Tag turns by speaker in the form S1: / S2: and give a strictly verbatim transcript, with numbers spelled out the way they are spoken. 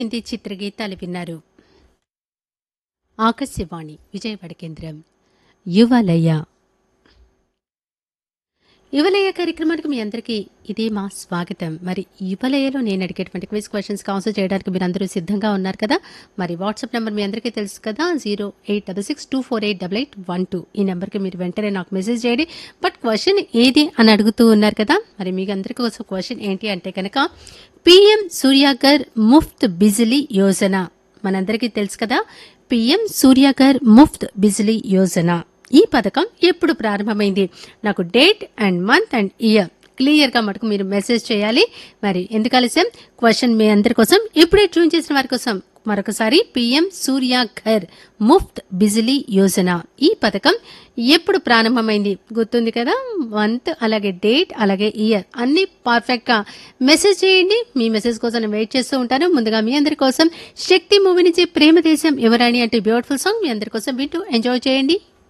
S1: హిందీ చిత్రగీతాలు విన్నారు. ఆకాశవాణి విజయవాడ కేంద్రం. యువలయ యువలయ కార్యక్రమానికి మీ అందరికీ ఇదే మా స్వాగతం. మరి యువలయలో నేను అడిగేటువంటి క్విజ్ క్వశ్చన్స్ ఆన్సర్ చేయడానికి మీరు అందరూ సిద్ధంగా ఉన్నారు కదా. మరి వాట్సాప్ నెంబర్ మీ అందరికీ తెలుసు కదా, zero eight double six two four eight double eight one two. ఈ నెంబర్కి మీరు వెంటనే నాకు మెసేజ్ చేయండి. బట్ క్వశ్చన్ ఏది అని అడుగుతూ ఉన్నారు కదా. మరి మీకు అందరికీ కోసం క్వశ్చన్ ఏంటి అంటే కనుక, పిఎం సూర్యాగర్ ముఫ్త్ బిజిలీ యోజన మనందరికీ తెలుసు కదా. పిఎం సూర్యాగర్ ముఫ్త్ బిజిలీ యోజన ఈ పథకం ఎప్పుడు ప్రారంభమైంది? నాకు date and month and year క్లియర్గా మటుకు మీరు మెసేజ్ చేయాలి. మరి ఎందుకు ఆలస్యం, క్వశ్చన్ మీ అందరి కోసం ఇప్పుడే ట్యూన్ చేసిన వారి కోసం మరొకసారి. పిఎం సూర్యాఘర్ ముఫ్త్ బిజిలీ యోజన ఈ పథకం ఎప్పుడు ప్రారంభమైంది గుర్తుంది కదా. మంత్ అలాగే డేట్ అలాగే ఇయర్ అన్ని పర్ఫెక్ట్ గా మెసేజ్ చేయండి. మీ మెసేజ్ కోసం నేను వెయిట్ చేస్తూ ఉంటాను. ముందుగా మీ అందరి కోసం శక్తి మూవీ నుంచి ప్రేమ దేశం యువరాణి అంటే బ్యూటిఫుల్ సాంగ్ మీ అందరి కోసం వింటూ ఎంజాయ్ చేయండి.